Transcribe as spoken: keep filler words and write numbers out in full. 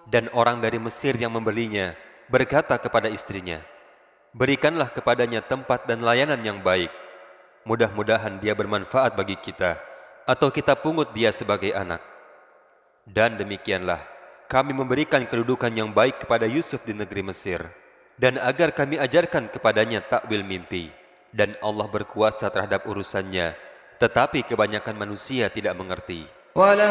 Dan orang dari Mesir yang membelinya berkata kepada istrinya, "Berikanlah kepadanya tempat dan layanan yang baik. Mudah-mudahan dia bermanfaat bagi kita, atau kita pungut dia sebagai anak." Dan demikianlah kami memberikan kedudukan yang baik kepada Yusuf di negeri Mesir, dan agar kami ajarkan kepadanya takwil mimpi. Dan Allah berkuasa terhadap urusannya, tetapi kebanyakan manusia tidak mengerti.